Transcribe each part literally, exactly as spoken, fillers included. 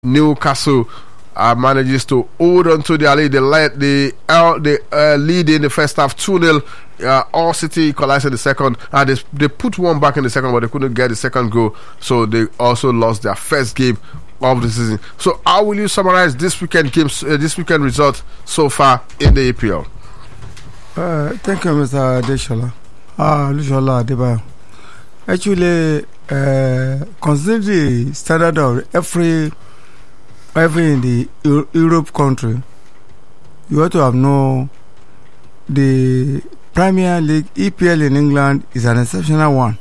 Newcastle uh, manages to hold on to their lead. They led the uh, the uh, lead in the first half two nil. Uh, All City equalized in the second, and they, they put one back in the second, but they couldn't get the second goal, so they also lost their first game of the season. So, how will you summarize this weekend games, uh, this weekend result so far in the A P L? Uh, thank you, Mister Deshola. Ah, Lushola Adeba. Actually, uh, consider the standard of every every in the Euro- Europe country, you ought to have known the Premier League E P L in England is an exceptional one.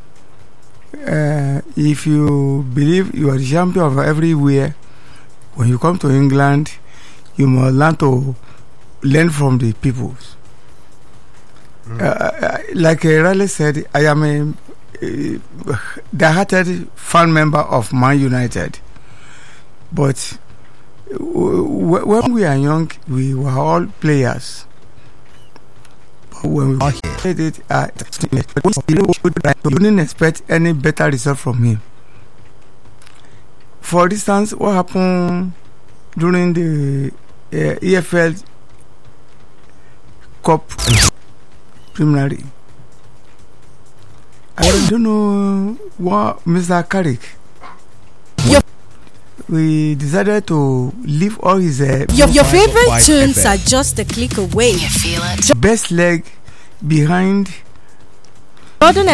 Uh, if you believe you are the champion of everywhere, when you come to England, you must learn to learn from the peoples. Mm. Uh, like uh, Riley said, I am a, a die-hearted fan member of Man United. But w- when we are young, we were all players. When we played it, uh, you didn't expect any better result from him. For instance, what happened during the uh, E F L Cup preliminary? I don't know what Mister Carrick. Yep. We decided to leave all his uh, Your, your favorite tunes are just a click away. You feel it? best leg behind Jordan